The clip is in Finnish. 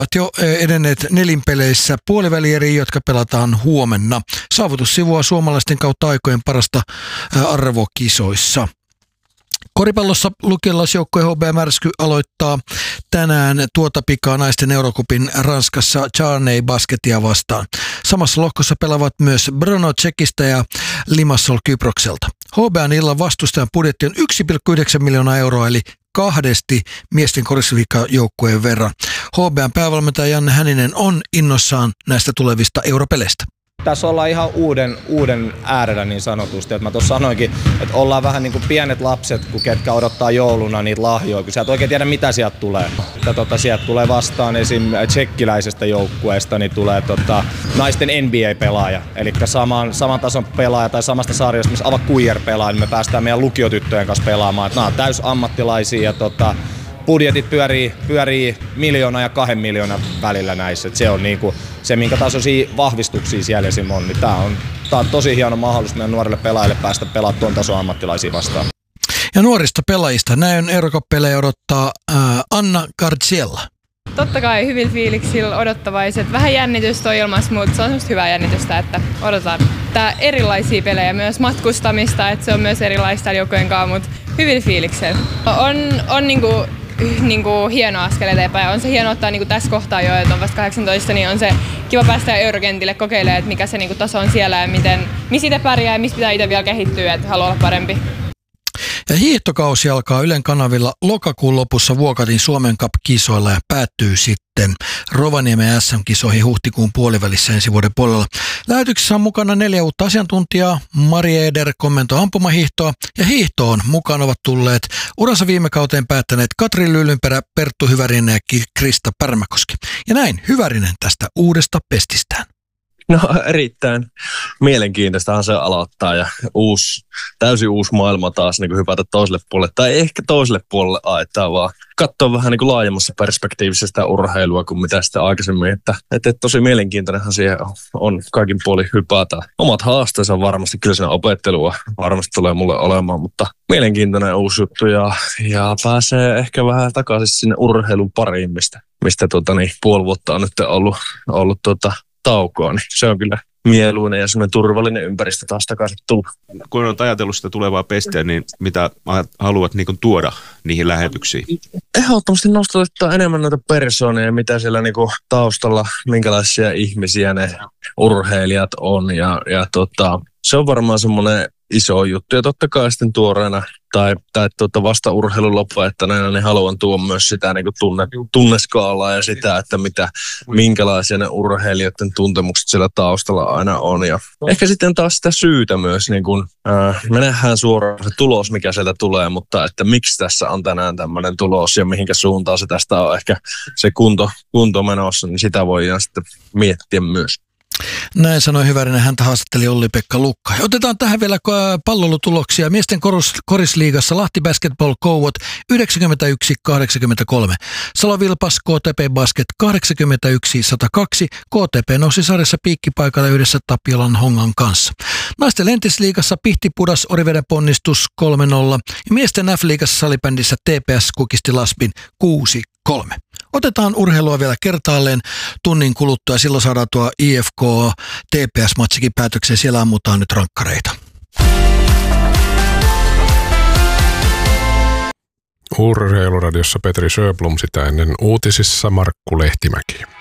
Jo edenneet nelinpeleissä puolivälieriin, jotka pelataan huomenna. Saavutus sivuaa suomalaisten kautta aikojen parasta arvokisoissa. Koripallossa lukiolaisjoukkojen HB Märsky aloittaa tänään tuota pikaa naisten Eurocupin Ranskassa Charney Basketia vastaan. Samassa lohkossa pelaavat myös Brno Tsekistä ja Limassol Kyprokselta. HB:n illan vastustajan budjetti on 1,9 miljoonaa euroa eli 2 miesten korisliigajoukkueen verran. HB:n päävalmentaja Janne Hänninen on innossaan näistä tulevista europeleistä. Tässä ollaan ihan uuden äärellä niin sanotusti. Että mä tuossa sanoinkin, että ollaan vähän niin kuin pienet lapset, ketkä odottaa jouluna niitä lahjoja, kun sä et oikein tiedä mitä sieltä tulee. Sieltä tulee vastaan esim. Tsekkiläisestä joukkueesta, niin tulee naisten NBA-pelaaja. Eli saman tason pelaaja tai samasta sarjasta, missä Ava Kuijer pelaa, niin me päästään meidän lukiotyttöjen kanssa pelaamaan. Että nämä on täys ammattilaisia ja budjetit pyörii 1 miljoonaa ja 2 miljoonan välillä näissä. Et se on niinku se, minkä tasoisia vahvistuksia siellä esim. On. Niin tää on tosi hieno mahdollisuus meidän nuorille pelaajille päästä pelaamaan tuon tason ammattilaisia vastaan. Ja nuorista pelaajista näin Eurocup-pelejä odottaa Anna Garziella. Totta kai hyvin fiiliksillä odottavaiset. Vähän jännitystä on ilmassa, mutta se on semmoista hyvää jännitystä, että odotetaan erilaisia pelejä, myös matkustamista, että se on myös erilaista joukkojen kanssa, mutta hyvin fiiliksellä. On niinku hieno askel eteenpäin. On se hieno ottaa niinku tässä kohtaa jo, että on vasta 18, niin on se kiva päästä Eurokentille kokeilemaan, että mikä se niinku taso on siellä ja missä itse pärjää ja missä pitää itse vielä kehittyä, että haluaa olla parempi. Ja hiihtokausi alkaa Ylen kanavilla lokakuun lopussa Vuokatin Suomen Cup-kisoilla ja päättyy sitten Rovaniemen SM-kisoihin huhtikuun puolivälissä ensi vuoden puolella. Lähetyksessä on mukana 4 uutta asiantuntijaa. Mari Eder kommentoi ampumahiihtoa ja hiihtoon mukaan ovat tulleet uransa viime kauteen päättäneet Katri Lyylynperä, Perttu Hyvärinen ja Krista Pärmäkoski. Ja näin Hyvärinen tästä uudesta pestistään. No erittäin mielenkiintoistahan se aloittaa ja täysin uusi maailma taas niin kuin hypätä toiselle puolelle. Tai ehkä toiselle puolelle aittaa vaan katsoa vähän niin kuin laajemmassa perspektiivissä sitä urheilua kuin mitä sitä aikaisemmin. Että tosi mielenkiintoinenhan siihen on kaikin puolin hypätä. Omat haasteensa varmasti, kyllä siinä opettelua varmasti tulee mulle olemaan, mutta mielenkiintoinen uusi juttu ja pääsee ehkä vähän takaisin sinne urheilun pariin, mistä puoli vuotta on nyt ollut taukoa, niin se on kyllä mieluinen ja semmoinen turvallinen ympäristö taas takaisin tulla. Kun olet ajatellut sitä tulevaa pestiä, niin mitä haluat niin kuin tuoda niihin lähetyksiin? Ehdottomasti nostattaa enemmän noita persoonia, mitä siellä niin kuin taustalla, minkälaisia ihmisiä ne urheilijat on ja se on varmaan semmoinen iso juttu. Ja totta kai sitten tuoreena tai vasta urheilun loppuajattajana niin haluan tuoda myös sitä niin kuin tunneskaalaa ja sitä, että minkälaisia ne urheilijoiden tuntemukset siellä taustalla aina on. Ja ehkä sitten taas sitä syytä myös, niin kuin, me nähdään suoraan se tulos, mikä sieltä tulee, mutta että miksi tässä on tänään tämmöinen tulos ja mihinkä suuntaan se tästä on ehkä se kunto menossa, niin sitä voidaan sitten miettiä myös. Näin sanoi Hyvärinen, häntä haastatteli Olli-Pekka Lukka. Otetaan tähän vielä pallolutuloksia. Miesten korisliigassa Lahti Basketball Kouot 91-83. Salo Vilpas KTP Basket 81-102. KTP nousi sarjassa piikkipaikalle yhdessä Tapiolan Hongan kanssa. Naisten lentisliigassa Pihti pudas Oriveden ponnistus 3-0. Ja miesten F-liigassa salibändissä TPS kukisti Laspin 6-3. Otetaan urheilua vielä kertaalleen tunnin kuluttua ja silloin saadaan tuo IFK TPS-matsikin päätökseen. Siellä ammutaan nyt rankkareita. Urheiluradiossa Petri Sjöblom, sitä ennen uutisissa Markku Lehtimäki.